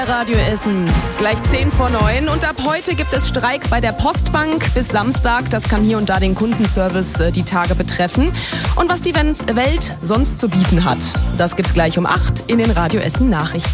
Radio Essen, gleich 10 vor 9 und ab heute gibt es Streik bei der Postbank bis Samstag. Das kann hier und da den Kundenservice die Tage betreffen. Und was die Welt sonst zu bieten hat, das gibt's gleich um 8 in den Radio Essen Nachrichten.